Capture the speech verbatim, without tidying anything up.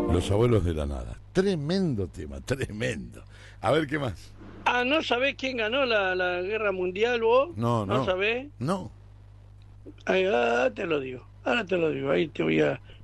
Los abuelos de la nada. Tremendo tema, tremendo. A ver qué más. Ah, ¿no sabés quién ganó la, la guerra mundial vos? No, ¿No no, sabés? no. Ahí, ah, te lo digo. Ahora te lo digo. Ahí te voy a